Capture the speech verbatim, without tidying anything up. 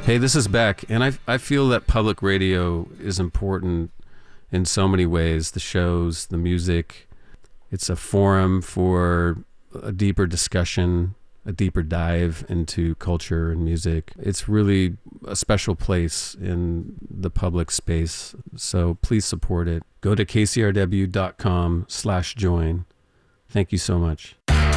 Hey, this is Beck, and I, I feel that public radio is important in so many ways. The shows, the music. It's a forum for a deeper discussion, a deeper dive into culture and music. It's really a special place in the public space, so please support it. Go to k c r w dot com slash join. Thank you so much.